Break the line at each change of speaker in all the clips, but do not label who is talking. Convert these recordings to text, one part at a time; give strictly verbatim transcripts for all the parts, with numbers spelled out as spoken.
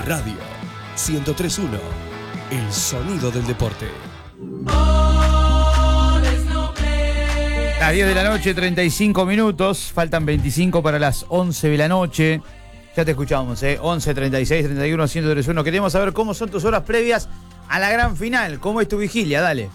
Radio ciento tres punto uno, el sonido del deporte.
Las diez de la noche, treinta y cinco minutos. Faltan veinticinco para las once de la noche. Ya te escuchamos, ¿eh? once, treinta y seis, treinta y uno, ciento tres punto uno. Queremos saber cómo son tus horas previas a la gran final. ¿Cómo es tu vigilia? Dale.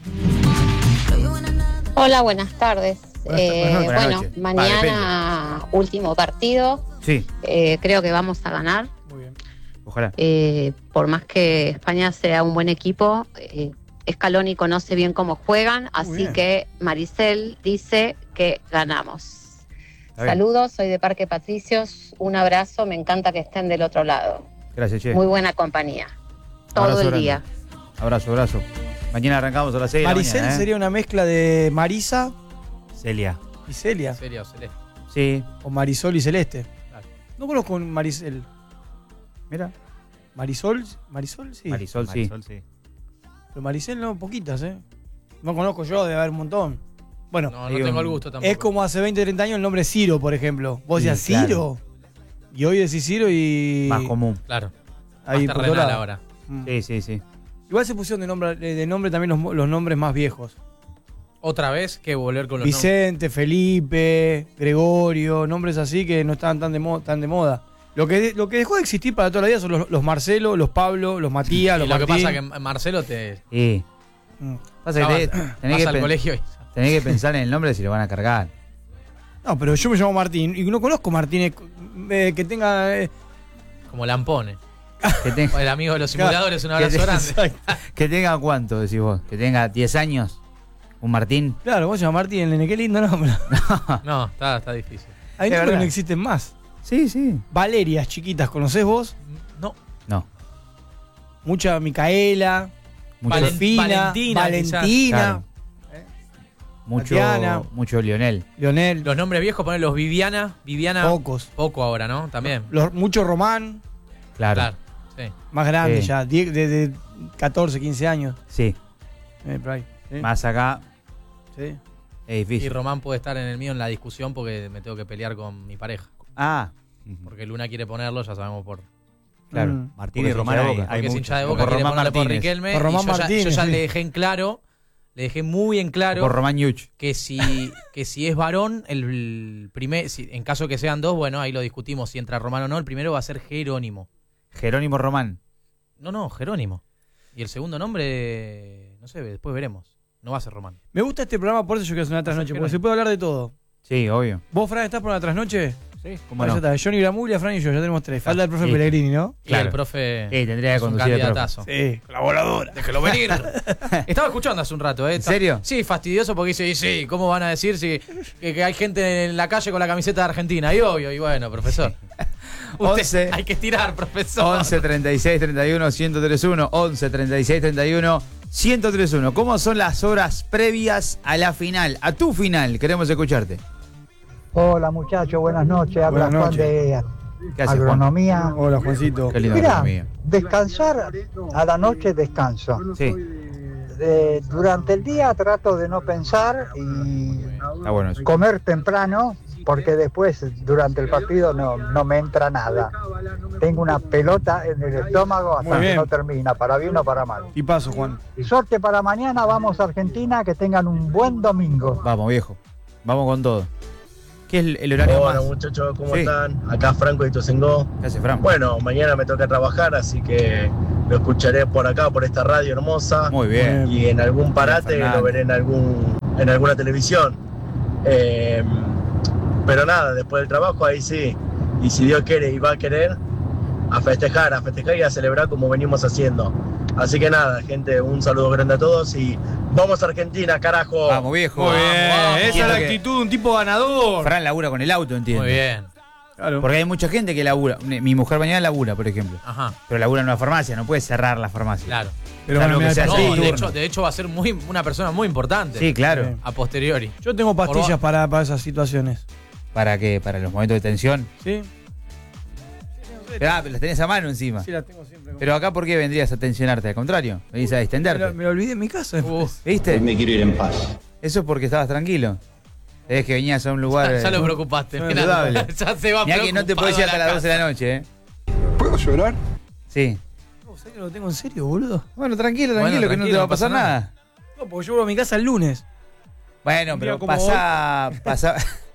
Hola, buenas tardes.
Buenas,
eh,
buenas
bueno,
noches.
mañana vale, último partido.
Sí.
Eh, creo que vamos a ganar.
Muy bien. Ojalá.
Eh, por más que España sea un buen equipo, eh, Scaloni conoce bien cómo juegan, así que Maricel dice que ganamos. Saludos, soy de Parque Patricios, un abrazo, me encanta que estén del otro lado.
Gracias, che.
Muy buena compañía, todo
abrazo
el
grande.
día.
Abrazo, abrazo. Mañana arrancamos a las seis de la mañana.
Maricel
¿eh?
sería una mezcla de Marisa
Celia.
y Celia.
Celia o Celeste.
Sí.
O Marisol y Celeste.
Claro.
No conozco un Maricel.
Mira.
Marisol, Marisol sí.
Marisol, sí.
Marisol, sí.
Pero Maricel no, poquitas, ¿eh? No conozco yo, debe haber un montón. Bueno,
No, no tengo el gusto tampoco.
es como hace veinte, treinta años el nombre Ciro, por ejemplo. Vos
Sí,
decías
claro.
Ciro. Y hoy decís Ciro y.
Más común.
Claro.
Ahí
Más
por
terrenal
otro lado.
ahora.
Mm.
Sí, sí, sí.
Igual se pusieron de nombre, de nombre también los, los nombres más viejos.
Otra vez que volver con los
Vicente, Felipe, Gregorio, nombres así que no estaban tan de, mo- tan de moda. Lo que, lo que dejó de existir para toda la vida son los, los Marcelo, los Pablo, los Matías,
nombres.
los
Y lo que
Martín.
pasa es que Marcelo te
Sí.
Mm.
Pasa que te-
vas
tenés, que
al
pen-
colegio y...
tenés que pensar en el nombre si lo van a cargar.
No, pero yo me llamo Martín y no conozco Martínez eh, que tenga... eh,
como Lampone.
Que, te-
El amigo de los simuladores, un
que
abrazo
te-
grande.
que tenga cuánto, decís vos. Que tenga diez años. Un Martín.
claro, vos llamás Martín, nene, qué lindo nombre.
No, está, está difícil.
Hay
Es
nombres que
verdad.
no existen más.
Sí, sí.
Valerias chiquitas, ¿conocés vos?
No.
No.
Mucha Micaela,
Mucho,
Valen-
Josefina,
Valentina,
Valentina,
Claro. mucho,
Tatiana.
mucho Lionel.
Leonel,
Los nombres viejos, poner los Viviana. Viviana.
pocos.
Poco ahora, ¿no? También.
Los, mucho Román,
Claro.
Claro. Sí.
más grande
Sí.
ya, diez, de, de catorce, quince años.
Sí.
Eh, por ahí. Sí.
Más acá
Sí.
es
Y
difícil.
Román puede estar en el mío en la discusión porque me tengo que pelear con mi pareja.
Ah,
Porque Luna quiere ponerlo, ya sabemos por.
claro.
Mm.
Martín
Porque
y Román
es hincha de
hay,
Boca.
hay
Porque es
muchos.
hincha de
O
Boca,
por
quiere
Román
ponerle por
Martínez.
Riquelme.
Por
y
Román
yo, ya, yo
Martínez,
ya
sí.
le dejé en claro, le dejé muy en claro
Por Román Yuch.
que si, que si es varón, el, el primer, si, en caso que sean dos, bueno, ahí lo discutimos si entra Román o no. El primero va a ser Jerónimo.
Jerónimo Román.
No, no, Jerónimo. Y el segundo nombre, no sé, después veremos. No va a ser Román.
Me gusta este programa, por eso yo quiero hacer una trasnoche,
qué
porque
no?
se puede hablar de todo.
Sí, obvio.
¿Vos, Fran, estás por una trasnoche?
Sí, cómo
Bueno,
no.
ya está, Johnny Gramuglia, Fran y yo, ya tenemos tres. Falta el profe
Sí.
Pellegrini, ¿no?
Y
Claro.
el profe
Sí, tendría que
es un
conducir el profe.
candidatazo.
Sí, colaboradora.
Déjelo venir. Estaba escuchando hace un rato, ¿eh?
¿En serio?
Sí, fastidioso porque dice, y sí, ¿cómo van a decir si, que, que hay gente en la calle con la camiseta de Argentina? Y obvio, y bueno, profesor. Usted,
once.
hay que estirar, profesor.
once, treinta y seis, treinta y uno, ciento tres punto uno. once, treinta y seis, treinta y uno, ciento tres punto uno. ¿Cómo son las horas previas a la final? A tu final, queremos escucharte.
Hola muchachos, buenas noches. Habla
Buenas
Juan de
¿Qué haces, Juan?
Agronomía.
Hola, Juancito.
Qué lindo
Mirá,
economía.
descansar a la noche descanso.
Sí,
De- durante el día trato de no pensar y
está bueno eso.
comer temprano porque después durante el partido no, no me entra nada. Tengo una pelota en el estómago hasta
Muy
que
bien.
no termina, para bien o para mal.
Y paso, Juan.
Suerte para mañana, vamos a Argentina, que tengan un buen domingo.
Vamos, viejo. Vamos con todo. ¿Qué es el, el horario
Hola
más?
muchachos, ¿cómo
Sí.
están? Acá Franco de Ituzaingó.
¿Qué hace, Fran?
Bueno, mañana me toca trabajar, así que lo escucharé por acá, por esta radio hermosa.
Muy bien.
Y en algún parate
Bien, Fernando.
lo veré en algún en alguna televisión. Eh, pero nada, después del trabajo ahí sí. Y si Dios quiere y va a querer, a festejar, a festejar y a celebrar como venimos haciendo. Así que nada, gente, un saludo grande a todos y vamos a Argentina, carajo.
Vamos, viejo.
Muy bien.
vamos.
Esa es
Entiendo
la
que
actitud de un tipo ganador.
Fran labura con el auto, entiendo.
Muy bien.
Claro.
Porque hay mucha gente que labura. Mi mujer mañana labura, por ejemplo.
Ajá,
Pero labura en una farmacia, no puede cerrar la farmacia.
claro.
Pero
Salvo
bueno,
que
mira,
sea
sí,
No,
así.
de
turno.
hecho, de hecho va a ser muy, una persona muy importante.
Sí, claro.
Sí.
A posteriori.
yo tengo pastillas
Por-
para, para esas situaciones.
¿Para qué? Para los momentos de tensión.
¿Sí?
Ah, pero las tenés a mano encima.
Sí, las tengo siempre.
Pero acá, ¿por qué vendrías a tensionarte? Al contrario, venís a
me,
distenderte.
lo, me lo olvidé en mi casa.
Uf,
¿Viste?
Me quiero ir en paz.
Eso es porque estabas tranquilo. Es que venías a un lugar.
ya, ya
eh,
lo preocupaste.
no,
mirá.
indudable.
Ya se va
Mirá que no te
preocupado
podés ir
a
hasta
la
las doce de
casa.
la noche, ¿eh?
¿Puedo llorar?
Sí.
No, ¿sabés que lo tengo en serio, boludo?
Bueno, tranquilo, tranquilo,
Bueno,
que
tranquilo,
no te va a
no pasa
pasar nada.
No, porque yo vuelvo a mi casa el lunes.
Bueno,
Un día
pero
como
pasá, pasá.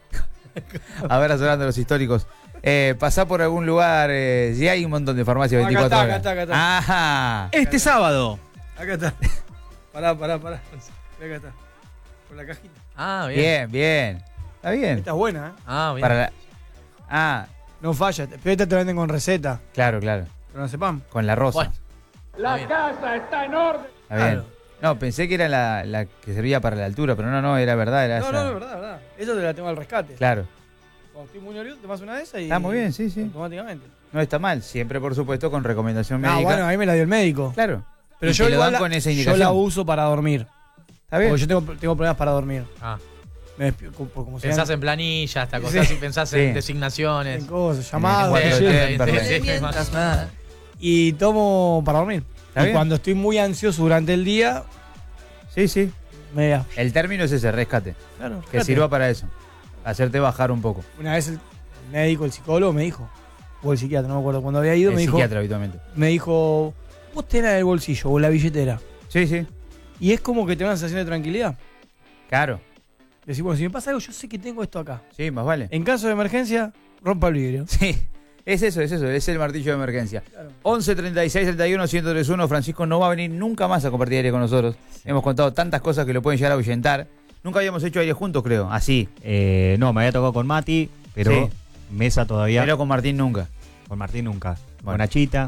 A ver, hablando de los históricos. Eh, pasá por algún lugar, eh, si hay un montón de farmacias
Acá
veinticuatro
está,
horas.
acá está, acá está.
Ajá.
Este sábado.
Acá está. Pará, pará, pará. Acá está. Con la cajita.
Ah, bien.
Bien, bien. Está bien.
Esta es buena, ¿eh?
Ah, bien.
Para la... Ah,
No falla. Pero esta te la venden con receta.
claro, claro.
Pero no sepan.
Con la rosa.
Bueno.
La
Está bien.
casa está en orden.
Está bien.
Claro.
No, pensé que era la, la que servía para la altura, pero no, no, era verdad, era
No,
esa.
no, no, es verdad, verdad. Eso te la tengo al rescate.
Claro.
Cuando estoy muy nervioso, te vas una de esas y.
Está muy bien, sí, sí.
Automáticamente.
No está mal. Siempre, por supuesto, con recomendación
No,
médica.
bueno, a mí me la dio el médico.
Claro.
Pero
Y
yo
te lo
igual
dan
la,
con esa
yo
indicación.
la uso para dormir.
Está bien.
Porque yo tengo, tengo problemas para dormir.
Ah.
Me despierto, como, como se
Pensás
llama,
en planilla, hasta cosas
Sí.
así, pensás
Sí.
en designaciones.
en cosas, llamadas.
cuatro
Sí,
de
sí,
Temperley.
sí, sí, sí.
Y tomo para dormir.
¿Está
Y
bien?
cuando estoy muy ansioso durante el día,
Sí, sí.
me da.
El término es ese, rescate.
Claro,
Que
fíjate.
sirva para eso. Hacerte bajar un poco.
Una vez el médico, el psicólogo me dijo, o el psiquiatra, no me acuerdo, cuando había ido,
El
me dijo,
psiquiatra habitualmente.
me dijo, vos tenés en el bolsillo o en la billetera.
Sí, sí.
Y es como que te da una sensación de tranquilidad.
Claro.
Decir, bueno, si me pasa algo, yo sé que tengo esto acá.
Sí, más vale.
En caso de emergencia, rompa el vidrio.
Sí. Es eso, es eso. Es el martillo de emergencia.
Claro.
once treinta y seis treinta y uno ciento treinta y uno. Francisco no va a venir nunca más a compartir aire con nosotros. Hemos contado tantas cosas que lo pueden llegar a ahuyentar. Nunca habíamos hecho aire juntos, creo. Así.
Eh, no, me había tocado con Mati, pero
Sí.
mesa todavía.
Pero con Martín nunca.
Con Martín nunca.
Bueno.
Con Nachita.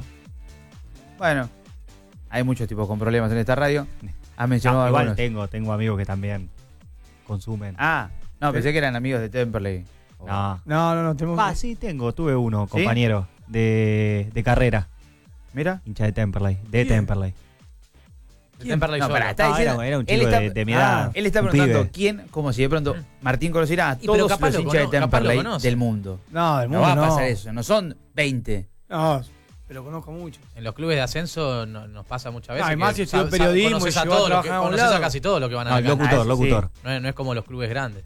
Bueno. Hay muchos tipos con problemas en esta radio. Has mencionado
Ah, igual
algunos.
tengo, tengo amigos que también consumen.
Ah, no, pensé que eran amigos de Temperley.
No.
No, no, no, tenemos
Ah,
que-
sí, tengo. Tuve uno,
¿Sí?
compañero de, de carrera.
Mira.
Hincha de Temperley. De
¿Quién?
Temperley.
Temperley
No,
solo.
pará, está
No,
diciendo.
era- era un
él
chico
está-
de- de mi
Ah,
edad,
él está
un
preguntando
pibe.
quién, como si de pronto Martín conociera a
Y pero
todos
capaz
los
lo
hinchas de
cono- capaz lo
Temperley
conoce.
del mundo.
No, del
No
mundo
va a
no.
pasar eso. No son veinte.
No, pero conozco mucho.
En los clubes de ascenso no- nos pasa muchas veces.
No, además,
que
si estudió
sab- sab-
periodismo
conoces
y
a
llegó a
todo lo que,
trabajar a un
conoces a
lado.
casi todo lo que van a
No,
la cancha.
locutor,
Ah, eso
locutor.
No es, no es como los clubes grandes.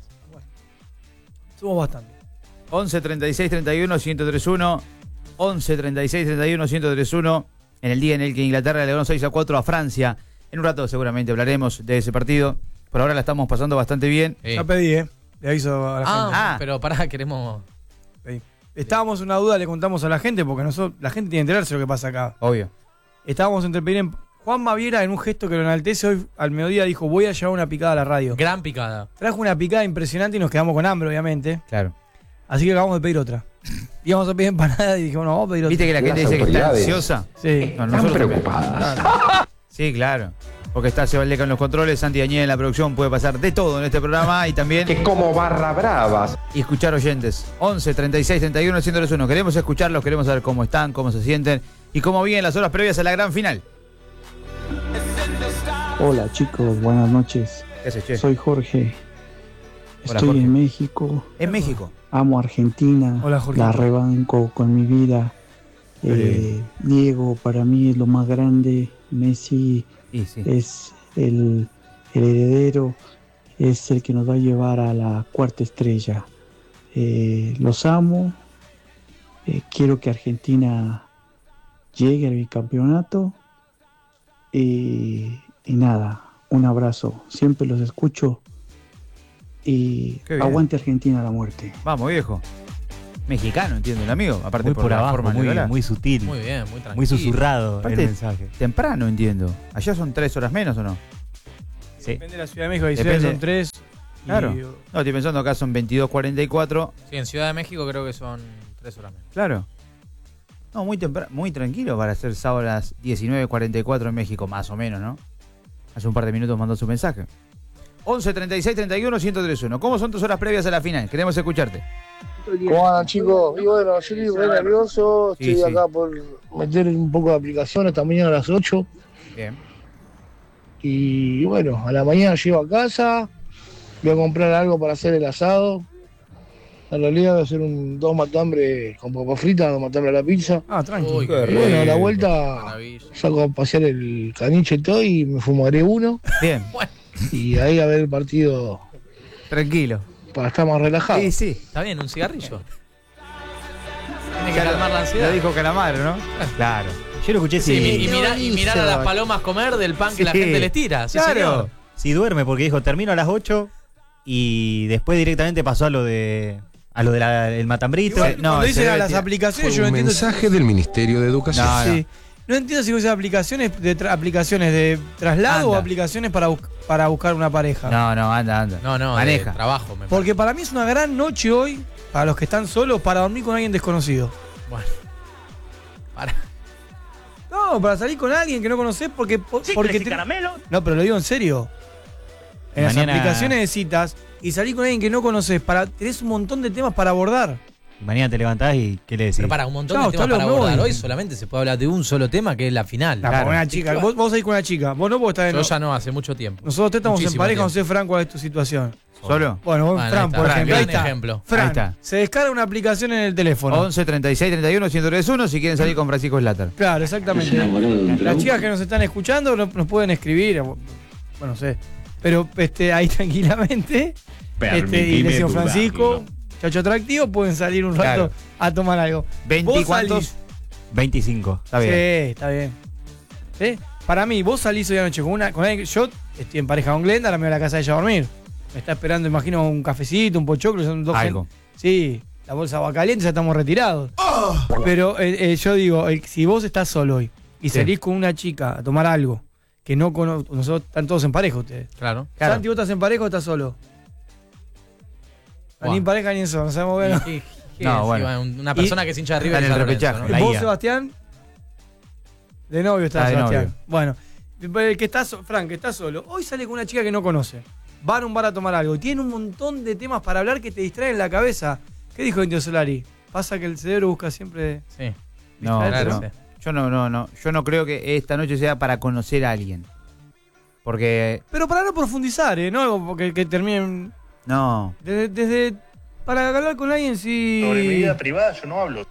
Somos bastante.
once treinta y seis treinta y uno ciento treinta y uno. once treinta y seis treinta y uno ciento treinta y uno. En el día en el que Inglaterra le ganó seis a cuatro a Francia. En un rato seguramente hablaremos de ese partido. Por ahora la estamos pasando bastante bien.
Sí.
Ya pedí, ¿eh? Le aviso a la
Ah,
gente.
Ah.
pero pará, queremos.
Pedí. Estábamos en una duda, le contamos a la gente, porque nosotros, la gente tiene que enterarse de lo que pasa acá.
Obvio.
Estábamos entre pedir en. Juan Maviera, en un gesto que lo enaltece hoy al mediodía, dijo: voy a llevar una picada a la radio.
Gran picada.
Trajo una picada impresionante y nos quedamos con hambre, obviamente.
Claro.
Así que acabamos de pedir otra. Íbamos a pedir empanada y dijimos: no, vamos a pedir otra.
¿Viste que la gente dice que está ansiosa?
Sí.
No, nosotros preocupadas. Sí, claro. Porque está Sebaldeca en los controles, Santi Dañez en la producción. Puede pasar de todo en este programa y también.
Que como barra bravas.
Y escuchar oyentes. once treinta y seis treinta y uno ciento uno. Queremos escucharlos, queremos saber cómo están, cómo se sienten y cómo vienen las horas previas a la gran final.
Hola chicos, buenas noches.
¿Qué haces, che?
Soy Jorge.
Hola,
Estoy
Jorge.
en México.
En México.
Amo a Argentina.
Hola, Jorge.
La rebanco con mi vida. Eh, Diego para mí es lo más grande. Messi
Y sí.
es el, el heredero. Es el que nos va a llevar a la cuarta estrella. Eh, los amo. Eh, quiero que Argentina llegue al bicampeonato. Y, y nada, un abrazo. Siempre los escucho. Y
Qué bien.
aguante Argentina a la muerte.
Vamos, viejo. Mexicano, entiendo el amigo. Aparte
Muy
por,
por
la
abajo,
forma de
muy,
hablar.
muy sutil.
Muy bien, muy tranquilo.
Muy susurrado
Aparte-
el mensaje.
Temprano, entiendo. Allá son tres horas menos, ¿o no?
Sí.
Depende de la Ciudad de México, hay
Depende.
ciudades son tres. y-
Claro. No, estoy pensando acá son veintidós cuarenta y cuatro.
Sí, en Ciudad de México creo que son tres horas menos.
Claro. No, muy temprano, muy tranquilo para ser sábado a las diecinueve cuarenta y cuatro en México, más o menos, ¿no? Hace un par de minutos mandó su mensaje. once treinta y seis treinta y uno ciento treinta y uno. ¿Cómo son tus horas previas a la final? Queremos escucharte.
¿Cómo andan, chicos? Y bueno, yo estoy muy nervioso.
Sí,
Estoy
sí.
acá por meter un poco de aplicación esta mañana a las ocho.
Bien.
Y bueno, a la mañana llego a casa. Voy a comprar algo para hacer el asado. En realidad voy a hacer un dos matambre con papa frita, dos matambre a la pizza.
Ah, tranqui.
Uy, qué
Y bueno, a la
rico.
vuelta
Maravilla.
saco a pasear el caniche y todo y me fumaré uno.
Bien.
Y ahí a ver el partido
Tranquilo.
para estar más relajado.
Sí, sí.
Está bien, un cigarrillo. Tiene que calmar la
Lo
ansiedad.
dijo Calamaro, ¿no? Claro.
Yo lo escuché
Sí,
si,
y, mirar, y mirar a las palomas comer del pan que la
Sí.
gente les tira. Sí,
Claro.
señor.
si duerme, porque dijo termino a las ocho y después directamente pasó a lo de a lo del matambrito.
Igual, cuando dicen a las aplicaciones, yo no
un
entiendo.
mensaje del Ministerio de Educación.
No, no.
Sí. No entiendo si usan aplicaciones de tra- aplicaciones de traslado
Anda.
o aplicaciones para, bus- para buscar una pareja.
No, no, anda, anda.
No, no,
Maneja.
de trabajo. Me
Porque para mí es una gran noche hoy, para los que están solos, para dormir con alguien desconocido.
Bueno. Para.
No, para salir con alguien que no conoces porque... po- porque te- No, pero lo digo en serio. En las
Mañana-
aplicaciones de citas y salir con alguien que no conoces, para, tenés un montón de temas para abordar.
Y mañana te levantás y ¿qué le decís?
Pero para un montón
Chao,
de temas
hasta
para
luego,
abordar.
voy.
Hoy solamente se puede hablar de un solo tema, que es la final.
Nah, con una chica. Vos, vos salís con una chica. Vos no, vos estás en...
Yo ya no, hace mucho tiempo.
Nosotros te estamos en
Muchísimo
pareja, no
tiempo.
sé, Fran, cuál es tu situación.
¿Solo?
Bueno, vos,
Bueno,
Fran,
ahí está.
por
Fran,
ejemplo. Ahí
gran
está.
ejemplo.
Fran,
Ahí está.
se descarga una aplicación en el teléfono.
once treinta y seis treinta y uno ciento tres uno si quieren salir con Francisco Slater.
Claro, exactamente. Las chicas que nos están escuchando no- nos pueden escribir. Bueno, no sé. Pero este, ahí tranquilamente. Este, y le decimos, Francisco, chacho atractivo, pueden salir un rato
Claro.
a tomar algo.
¿veinte
Vos
y cuántos?
salís-
veinticinco.
Está bien.
Sí, está bien. ¿Sí? Para mí, vos salís hoy anoche con una. Con alguien, yo estoy en pareja con Glenda, ahora me voy a la casa de ella a dormir. Me está esperando, imagino, un cafecito, un pochoclo, son dos
Algo.
gen- Sí, la bolsa de agua caliente, ya estamos retirados. Pero eh, eh, yo digo, el- si vos estás solo hoy y
Sí.
salís con una chica a tomar algo que no cono- nosotros están todos en pareja ustedes.
Claro.
Claro.
Santi, ¿vos estás en pareja o estás solo?
Buah.
Ni en pareja ni en solo, no sabemos ver.
Y- y- y-
No,
sí,
bueno.
Una persona que es hincha de River
Está en
y
el
San Lorenzo,
repechaje.
¿no?
La
¿Vos,
guía.
Sebastián? De novio está
Está de
Sebastián.
novio.
Bueno, el que está, so- Frank, que está solo, hoy sale con una chica que no conoce. Van a un bar a tomar algo y tiene un montón de temas para hablar que te distraen la cabeza. ¿Qué dijo Indio Solari? Pasa que el cerebro busca siempre.
Sí.
No,
Distraerte,
pero
¿no?
yo no, no, no. Yo no creo que esta noche sea para conocer a alguien. Porque.
Pero para no profundizar, ¿eh? No algo porque que terminen.
No.
Desde, desde- Para hablar con alguien, sí.
Sobre mi vida privada yo no hablo.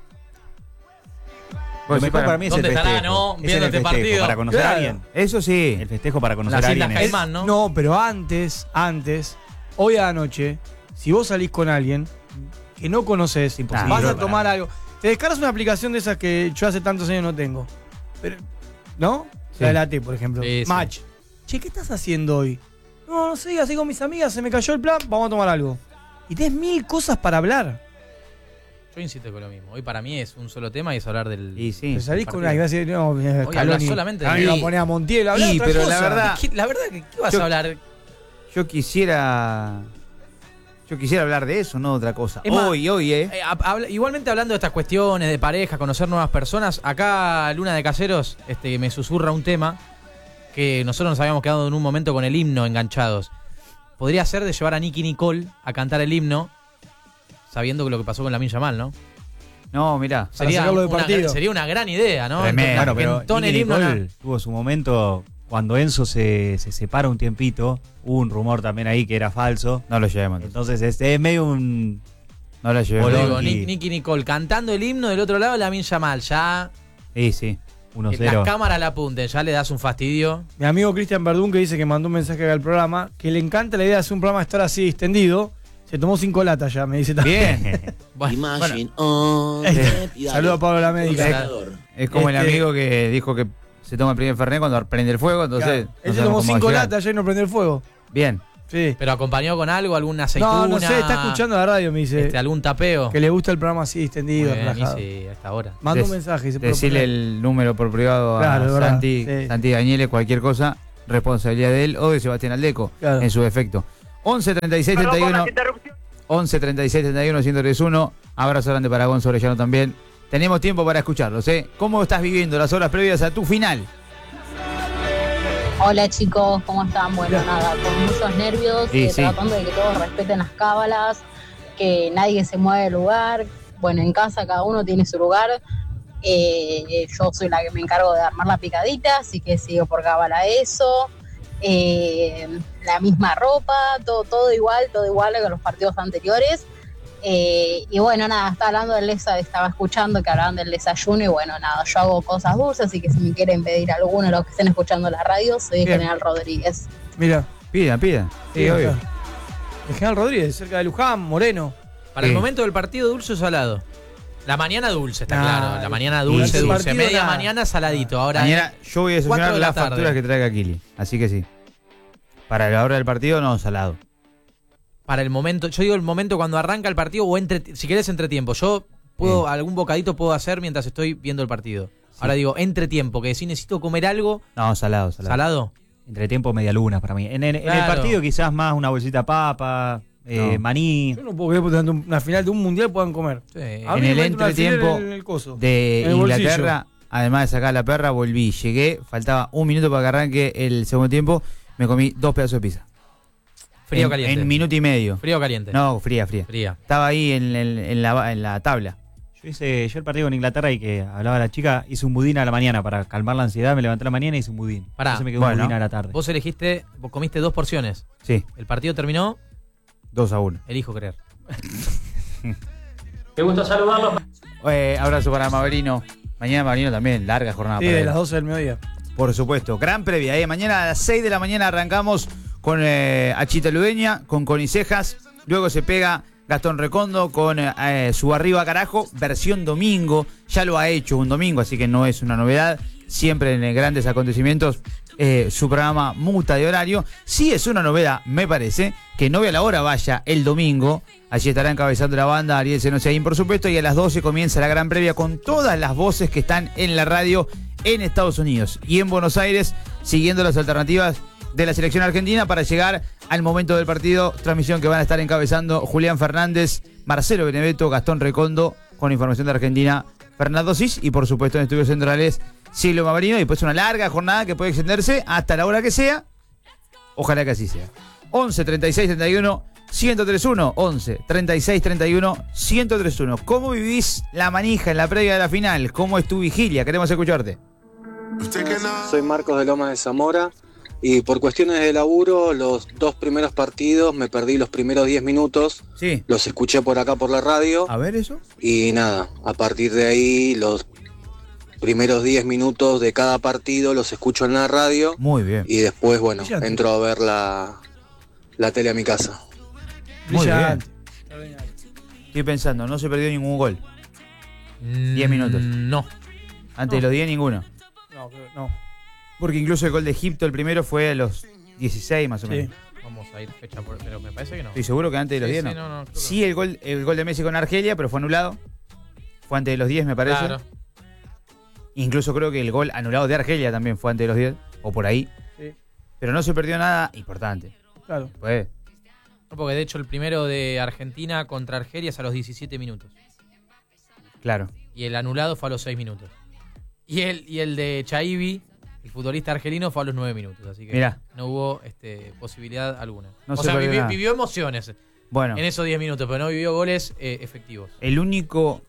Lo
Vos
mejor
decís
para mí es el
¿Dónde estará,
festejo.
no?
Es
Viendo
el
este
festejo,
partido.
Para conocer
Claro.
a alguien.
Eso sí.
El festejo para conocer
Las
a
Islas
alguien. es-
Caimán, ¿no?
No, pero antes, antes, hoy a la noche, si vos salís con alguien que no conoces,
imposible
vas a
para
tomar
mí.
algo. Te descargas una aplicación de esas que yo hace tantos años no tengo. Pero, ¿no?
Sí.
La de la T, por ejemplo.
Sí, sí.
Match. Che, ¿qué estás haciendo hoy? No, no sé, así con mis amigas, se me cayó el plan, vamos a tomar algo. Y tenés mil cosas para hablar.
Yo insisto con lo mismo. Hoy para mí es un solo tema y es hablar del.
Y sí.
Pero salís con
partido.
una y vas a decir, no,
Hoy
Scaloni,
hablas solamente de-
Scaloni va a poner a Montiel, hablar
Y,
otra
pero la
cosa.
verdad-
¿Qué- La verdad que ¿qué vas
Yo-
a hablar?
Yo quisiera. Yo quisiera hablar de eso, no de otra cosa.
Es más,
hoy, hoy, ¿eh?
Eh, hab- habla- igualmente hablando de estas cuestiones de pareja, conocer nuevas personas, acá Luna de Caseros este, me susurra un tema que nosotros nos habíamos quedado en un momento con el himno enganchados. Podría ser de llevar a Nicky Nicole a cantar el himno sabiendo que lo que pasó con Lamine Yamal, ¿no?
No, mirá.
Sería
sacarlo de
una,
partido.
gran- sería una gran idea, ¿no?
Tremendo.
Bueno,
Que
pero
entone el
Nicky
himno.
Nicole
na-
tuvo su momento cuando Enzo se, se separa un tiempito. Hubo un rumor también ahí que era falso.
No lo llevemos. entonces.
Entonces es, es medio un...
No lo llevemos.
Digo,
Bolón.
Nick- Nicky Nicole cantando el himno del otro lado, Lamine Yamal. Ya
Sí, sí.
uno
las
cero.
cámaras la apunten, ya le das un fastidio.
Mi amigo Cristian Verdún, que dice que mandó un mensaje al programa, que le encanta la idea de hacer un programa de estar así extendido. Se tomó cinco latas ya, me dice también.
Bien.
Bueno,
Imagine on
Este,
the-
Saludos a Pablo la médica.
Es como el
Este-
amigo que dijo que se toma el primer Fernet cuando prende el fuego, entonces.
Claro.
no
Él se
sabemos
tomó
cómo va a
cinco
llegar.
latas ya y no prendió el fuego.
Bien.
Sí.
pero acompañó con algo, alguna aceituna.
No, no sé, está escuchando la radio, me dice.
este, algún tapeo.
Que le gusta el programa así extendido,
Muy bien,
relajado.
y sí, a esta hora.
Manda un
Des-
mensaje y se
Decirle
propone.
el número por privado a
Claro, es verdad,
Santi,
sí.
Santi Dañeles, cualquier cosa, responsabilidad de él o de Sebastián Aldeco,
Claro.
en su defecto. once treinta y seis treinta y uno. once treinta y seis treinta y uno ciento treinta y uno. Abrazo grande para Gonzo Orellano también. Tenemos tiempo para escucharlos, ¿eh? ¿Cómo estás viviendo las horas previas a tu final?
Hola chicos, ¿cómo están? Bueno, nada, con muchos nervios,
Sí,
eh,
sí.
tratando de que todos respeten las cábalas, que nadie se mueva del lugar. Bueno, en casa cada uno tiene su lugar. Eh, yo soy la que me encargo de armar la picadita, así que sigo por cábala eso. Eh, la misma ropa, todo, todo igual, todo igual que los partidos anteriores. Eh, y bueno, nada, estaba hablando del desa- estaba escuchando que hablaban del desayuno y bueno, nada, yo hago cosas dulces, así que si me quieren pedir alguno de los que estén escuchando la radio, soy
Bien.
General Rodríguez.
Mira.
Pidan, pidan. Sí,
Sí,
obvio.
acá. El General Rodríguez, cerca de Luján, Moreno.
Para
Sí.
el momento del partido, dulce o salado. La mañana dulce, está
Nah,
claro. La mañana dulce,
el
dulce.
partido
Media
nada.
mañana saladito. Ahora
Mañana yo voy a
cuatro
desayunar
de la
las
tarde.
facturas que traiga Kili. Así que sí. Para la hora del partido, no, salado.
Para el momento, yo digo el momento cuando arranca el partido o entre, si querés entretiempo. Yo puedo,
Sí.
algún bocadito puedo hacer mientras estoy viendo el partido. Ahora digo, entretiempo, que si necesito comer algo,
No, salado, salado.
salado.
Entre tiempo, media luna para mí. En, en- en el
Claro.
partido quizás más una bolsita de papa, eh,
No.
maní.
Yo no puedo creer que durante un- una final de un mundial puedan comer.
Sí.
A
En
mí
el
me meten un alfiler
entretiempo
en el coso,
de
en el bolsillo.
Inglaterra, además de sacar la perra, volví, llegué, faltaba un minuto para que arranque el segundo tiempo, me comí dos pedazos de pizza.
Frío o
en,
caliente.
En minuto y medio.
Frío o caliente.
No, fría, fría.
Fría.
Estaba ahí en, en- en la, en la tabla.
Yo hice, yo el partido con Inglaterra y que hablaba la chica, hice un budín a la mañana para calmar la ansiedad, me levanté a la mañana y hice un budín.
Pará.
Entonces me quedó
Bueno.
un budín a la tarde.
Vos elegiste, vos comiste dos porciones.
Sí,
El partido terminó,
dos a uno.
elijo creer.
Qué gusto saludarlos.
Eh, abrazo para Maverino. Mañana Maverino también, larga jornada.
Sí,
para
de
él.
las doce del mediodía.
Por supuesto, gran previa. ¿eh? Mañana a las seis de la mañana arrancamos con eh, Achita Ludeña, con Conicejas. Luego se pega Gastón Recondo con eh, eh, su Arriba Carajo, versión domingo. Ya lo ha hecho un domingo, así que no es una novedad. Siempre en eh, grandes acontecimientos eh, su programa muta de horario. Sí es una novedad, me parece, que Novia a la Hora vaya el domingo. Allí estará encabezando la banda Ariel Senoseaín, por supuesto, y a las doce comienza la gran previa con todas las voces que están en la radio en Estados Unidos y en Buenos Aires, siguiendo las alternativas de la selección argentina para llegar al momento del partido. Transmisión que van a estar encabezando Julián Fernández, Marcelo Beneveto, Gastón Recondo, con información de Argentina, Fernando Cis, y por supuesto en estudios centrales Silvio Maverino, y después una larga jornada que puede extenderse hasta la hora que sea. Ojalá que así sea. once, treinta y seis, treinta y uno, ciento tres uno. once, treinta y seis, treinta y uno, ciento tres uno. ¿Cómo vivís la manija en la previa de la final? ¿Cómo es tu vigilia? Queremos escucharte.
Soy Marcos de Lomas de Zamora y por cuestiones de laburo los dos primeros partidos me perdí los primeros diez minutos.
Sí.
Los escuché por acá por la radio.
A ver eso.
Y nada, a partir de ahí los primeros diez minutos de cada partido los escucho en la radio.
Muy bien.
Y después, bueno,
Brillante.
entro a ver la, la tele a mi casa.
Muy bien.
Brillante.
Estoy pensando, no se perdió ningún gol. diez minutos.
No.
Antes de los diez, ninguno.
No, creo- no.
Porque incluso el gol de Egipto, el primero, fue a los dieciséis más o
Sí.
menos.
Vamos a ir fecha por. Pero me parece que no.
Estoy seguro que antes de los
Sí,
diez
sí,
no.
no, no, creo que
Sí, el gol, el gol de Messi con Argelia, pero fue anulado. Fue antes de los diez, me parece.
Claro.
Incluso creo que el gol anulado de Argelia también fue antes de los diez, o por ahí.
Sí.
Pero no se perdió nada importante.
Claro.
Pues,
No, porque de hecho el primero de Argentina contra Argelia es a los diecisiete minutos.
claro.
Y el anulado fue a los seis minutos. Y el, y el de Chaibi, el futbolista argelino, fue a los nueve minutos. Así que
Mirá.
no hubo este, posibilidad alguna.
No
o
se
sea,
perdió
vivió,
nada.
vivió emociones
Bueno,
en esos diez minutos, pero no vivió goles eh, efectivos.
el único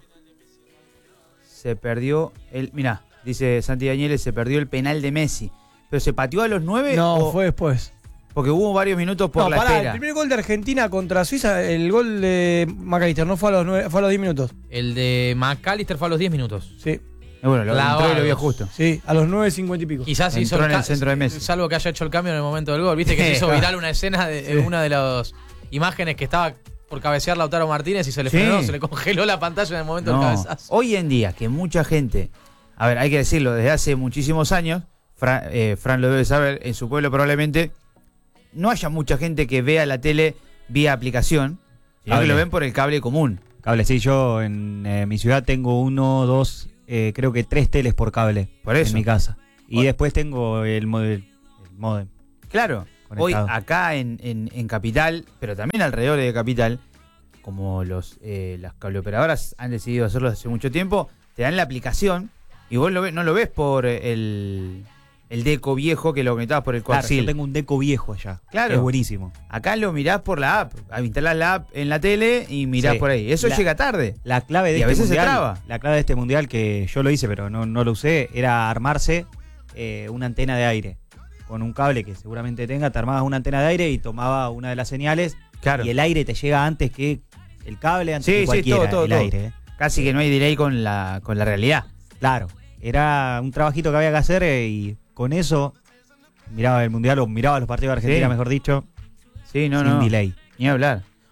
se perdió el, mirá, dice Santi Danieles, se perdió el penal de Messi. Pero se pateó a los nueve
No,
o-
fue después.
porque hubo varios minutos por
No,
la
pará,
espera.
el primer gol de Argentina contra Suiza, el gol de McAllister no fue a los nueve, fue a los diez minutos.
El de McAllister fue a los diez minutos.
Sí.
Eh, bueno, lo
Clavados.
entró y lo vio justo.
Sí, a los nueve cincuenta y pico.
Quizás
Entró
hizo el
en el
ca-
centro de Messi.
Salvo que haya hecho el cambio en el momento del gol. Viste que se hizo viral una escena de, de una de las imágenes que estaba por cabecear Lautaro Martínez y se le
Sí.
frenó, se le congeló la pantalla en el momento del
No.
cabezazo.
Hoy en día, que mucha gente, a ver, hay que decirlo, desde hace muchísimos años, Fra- eh, Fran lo debe saber, en su pueblo probablemente no haya mucha gente que vea la tele vía aplicación, sino que
Cable.
lo ven por el cable común.
Cable, sí, yo en eh, mi ciudad tengo uno, dos, eh, creo que tres teles por cable
Por eso.
en mi casa. Y
Bueno.
después tengo el, modem, el modem.
Claro,
Conectado.
hoy acá en, en- en Capital, pero también alrededor de Capital, como los eh, las cableoperadoras han decidido hacerlo hace mucho tiempo, te dan la aplicación y vos lo ves, no lo ves por el, el deco viejo que lo conectabas por el
Claro,
coaxil.
yo tengo un deco viejo allá.
Claro.
Es buenísimo.
Acá lo mirás por la app, instalás la app en la tele y mirás
Sí.
por ahí. Eso
La-
llega tarde.
La clave de
Y a
este
veces se
mundial,
traba.
la clave de este mundial que yo lo hice, pero no, no lo usé, era armarse eh, una antena de aire. Con un cable que seguramente tenga, te armabas una antena de aire y tomaba una de las señales.
Claro.
Y el aire te llega antes que el cable, antes
Sí,
que
sí,
cualquiera,
todo, todo,
el
todo.
aire. ¿eh?
Casi que no hay delay con la, con la realidad.
Claro. Era un trabajito que había que hacer eh, y con eso miraba el mundial o miraba los partidos de Argentina,
Sí.
mejor dicho,
Sí, no,
sin
no.
delay.
Ni hablar.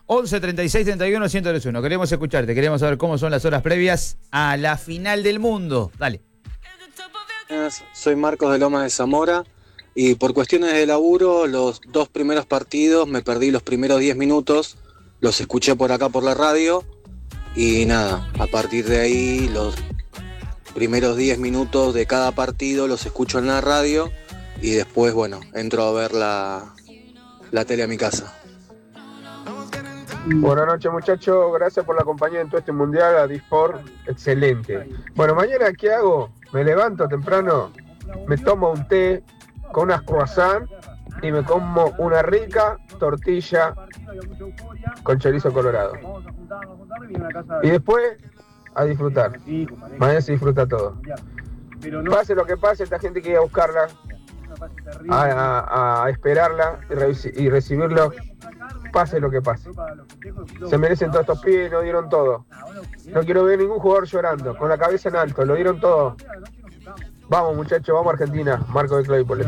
once treinta y seis treinta y uno ciento uno. Queremos escucharte, queremos saber cómo son las horas previas a la final del mundo. Dale.
Soy Marcos de Lomas de Zamora y por cuestiones de laburo los dos primeros partidos me perdí los primeros diez minutos, los escuché por acá por la radio y nada, a partir de ahí los primeros diez minutos de cada partido los escucho en la radio y después, bueno, entro a ver la, la tele a mi casa.
Buenas noches, muchachos, gracias por la compañía en todo este mundial, a Disport, excelente. Bueno, mañana ¿qué hago? Me levanto temprano, me tomo un té con unas croissants y me como una rica tortilla con chorizo colorado. Y después a disfrutar. Mañana se disfruta todo. Pase lo que pase, esta gente que iba a buscarla, a, a, a esperarla y, re y recibirlo, pase lo que pase. Se merecen todos estos pibes, no dieron todo. No quiero ver ningún jugador llorando, con la cabeza en alto, lo dieron todo. Vamos muchachos, vamos a Argentina. Marco de Claypole.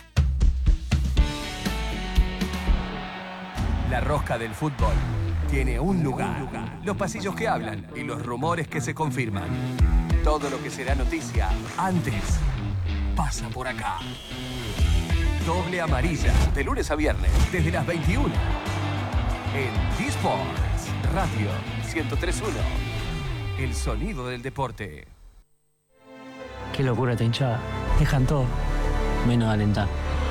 La rosca del fútbol tiene un lugar. Los pasillos que hablan y los rumores que se confirman. Todo lo que será noticia antes pasa por acá. Doble amarilla, de lunes a viernes, desde las veintiuna. En D-Sports Radio ciento tres punto uno. El sonido del deporte.
Qué locura esta hinchada. Dejan todo, menos alentar.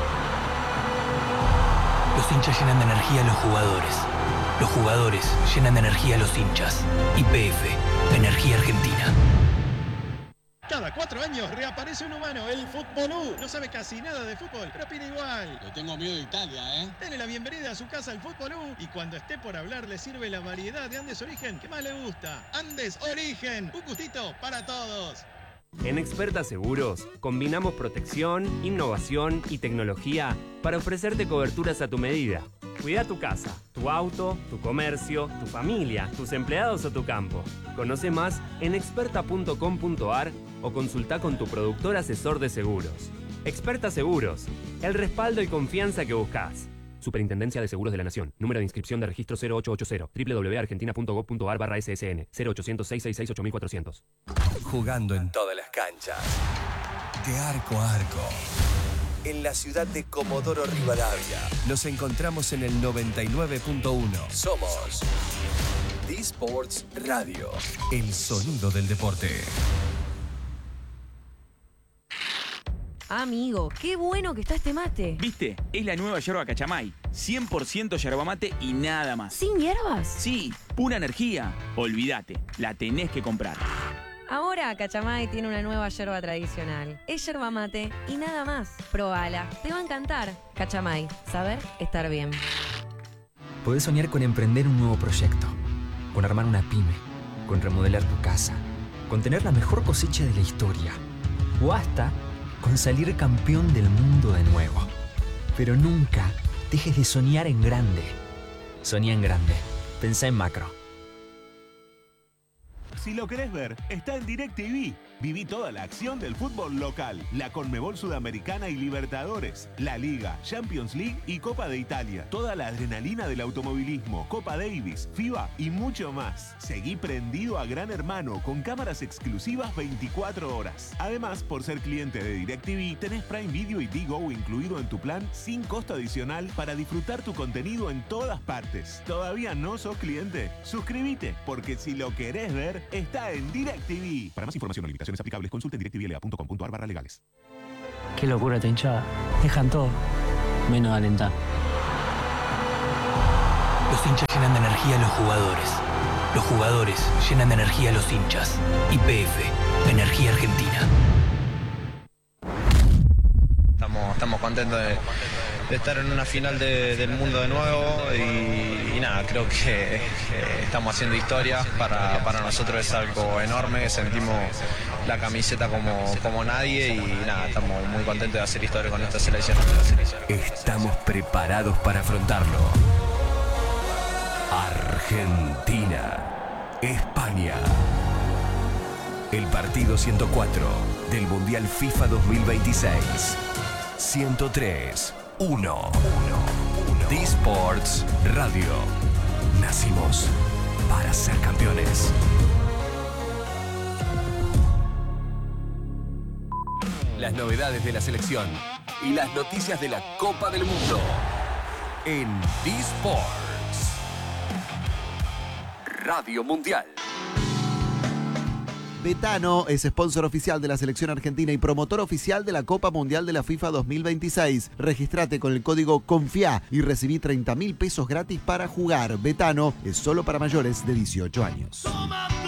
Los hinchas llenan de energía a los jugadores. Los jugadores llenan de energía a los hinchas. Y P F, Energía Argentina.
Cada cuatro años reaparece un humano, el Futbolú. No sabe casi nada de fútbol, pero opina igual.
Le tengo miedo de Italia, ¿eh?
Dele la bienvenida a su casa al Futbolú y cuando esté por hablar le sirve la variedad de Andes Origen que más le gusta. Andes Origen, un gustito para todos.
En Experta Seguros combinamos protección, innovación y tecnología para ofrecerte coberturas a tu medida. Cuida tu casa, tu auto, tu comercio, tu familia, tus empleados o tu campo. Conoce más en experta punto com punto ar o consulta con tu productor asesor de seguros. Experta Seguros, el respaldo y confianza que buscas. Superintendencia de Seguros de la Nación. Número de inscripción de registro cero ocho ocho cero. doble u doble u doble u punto argentina punto gob punto ar barra S S N. cero ochocientos, seiscientos sesenta y seis, ocho mil cuatrocientos.
Jugando en todas las canchas. De arco a arco. En la ciudad de Comodoro Rivadavia. Nos encontramos en el noventa y nueve punto uno. Somos D-Sports Radio. El sonido del deporte.
Amigo, qué bueno que está este mate.
¿Viste? Es la nueva yerba Cachamay. cien por ciento yerba mate y nada más.
¿Sin hierbas?
Sí, pura energía. Olvídate, la tenés que comprar.
Ahora Cachamay tiene una nueva yerba tradicional. Es yerba mate y nada más. Probala, te va a encantar. Cachamay, saber estar bien.
Podés soñar con emprender un nuevo proyecto, con armar una pyme, con remodelar tu casa, con tener la mejor cosecha de la historia o hasta con salir campeón del mundo de nuevo. Pero nunca dejes de soñar en grande. Soñá en grande. Pensá en macro.
Si lo querés ver, está en DirecTV. Viví toda la acción del fútbol local, la Conmebol Sudamericana y Libertadores, la Liga, Champions League y Copa de Italia. Toda la adrenalina del automovilismo, Copa Davis, FIBA y mucho más. Seguí prendido a Gran Hermano con cámaras exclusivas veinticuatro horas. Además, por ser cliente de DirecTV, tenés Prime Video y Digo incluido en tu plan sin costo adicional para disfrutar tu contenido en todas partes. ¿Todavía no sos cliente? Suscríbete, porque si lo querés ver, está en DirecTV. Para más información o limitaciones aplicables, consulte directvla punto com punto ar barra legales.
Qué locura esta hinchada. Dejan todo, menos alentar.
Los hinchas llenan de energía a los jugadores. Los jugadores llenan de energía a los hinchas. Y P F, Energía Argentina.
Estamos, estamos contentos de, de estar en una final de, del mundo de nuevo y, y nada, creo que eh, estamos haciendo historia. Para, para nosotros es algo enorme, sentimos la camiseta como, como nadie y nada, estamos muy contentos de hacer historia con esta selección.
Estamos preparados para afrontarlo. Argentina, España. El partido ciento cuatro del Mundial FIFA dos mil veintiséis. ciento tres punto uno. D-Sports Radio. Nacimos para ser campeones. Las novedades de la selección y las noticias de la Copa del Mundo en D-Sports. Radio Mundial.
Betano es sponsor oficial de la selección argentina y promotor oficial de la Copa Mundial de la FIFA dos mil veintiséis. Regístrate con el código CONFIA y recibí treinta mil pesos gratis para jugar. Betano es solo para mayores de dieciocho años.